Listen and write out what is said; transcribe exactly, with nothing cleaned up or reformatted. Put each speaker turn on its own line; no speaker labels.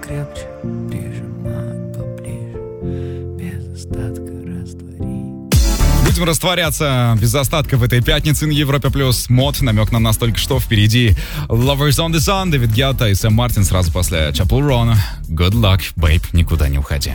покрепче, прижимай поближе, без остатка раствори.
Будем растворяться без остатка в этой пятнице на Европе Плюс. Мод, намек на нас только что впереди. Lovers on the Sun, Дэвид Гетта и Сэм Мартин сразу после Chapel Roan. Good luck, babe, никуда не уходи.